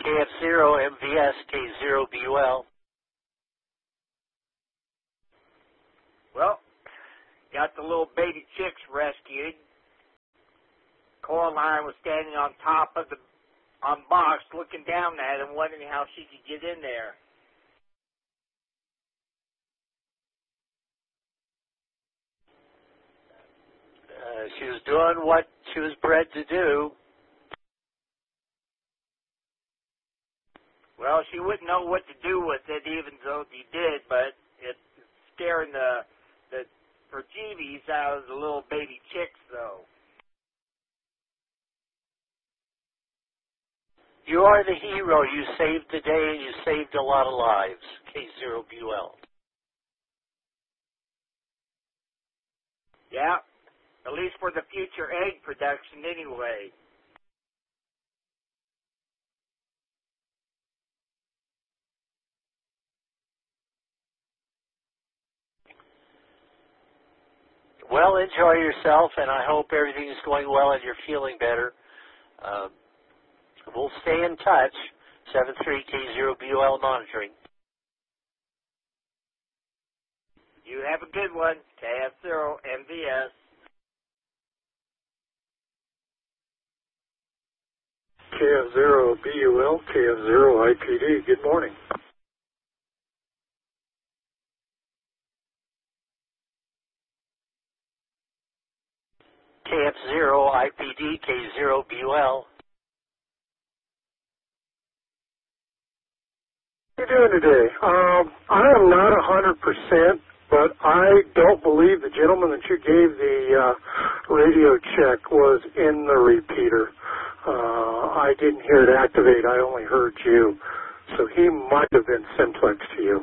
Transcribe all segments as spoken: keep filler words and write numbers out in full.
F zero M V S K zero B U L. Well, got the little baby chicks rescued. Coraline was standing on top of the on box looking down at him, wondering how she could get in there. Uh, she was doing what she was bred to do. Well, she wouldn't know what to do with it, even though she did, but it's scaring the the perjeebies out of the little baby chicks, though. You are the hero. You saved the day and you saved a lot of lives. K zero B U L. Yeah, at least for the future egg production anyway. Well, enjoy yourself, and I hope everything is going well and you're feeling better. Uh, we'll stay in touch. seven three K zero B U L monitoring. You have a good one. K F zero M V S. K F zero B U L, K F zero I P D. Good morning. K F zero I P D K zero B U L. How are you doing today? Um, I am not one hundred percent, but I don't believe the gentleman that you gave the uh, radio check was in the repeater. Uh, I didn't hear it activate. I only heard you. So he might have been simplex to you.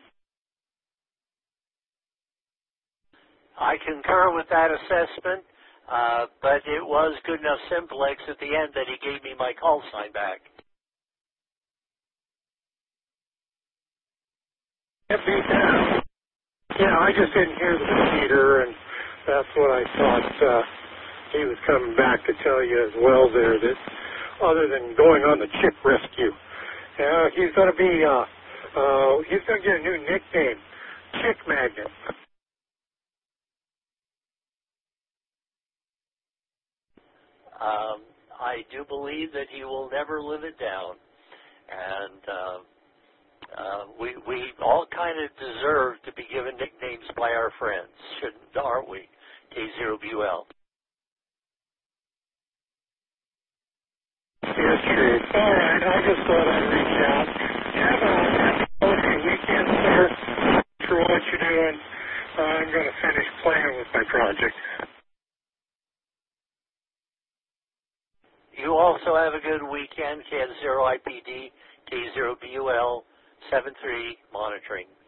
I concur with that assessment, uh, but it was good enough simplex at the end that he gave me my call sign back. Yeah, I just didn't hear the repeater, and that's what I thought uh, he was coming back to tell you as well there, that other than going on the chick rescue, uh, he's going to be, uh, uh, he's going to get a new nickname, Chick Magnet. Um, I do believe that he will never live it down, and uh, uh, we we all kind of deserve to be given nicknames by our friends, shouldn't, aren't we? K zero B U L. Yes, true. All right, I just thought I'd reach out. Have a happy weekend, sir. For what you're doing, uh, I'm going to finish playing with my project. You also have a good weekend. K zero I P D K zero B U L seven three monitoring.